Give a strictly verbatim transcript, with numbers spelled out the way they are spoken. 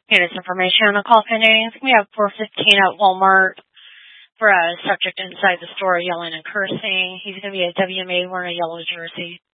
Here's information on the call pending. We have four fifteen at Walmart for a subject inside the store yelling and cursing. He's going to be a W M A wearing a yellow jersey.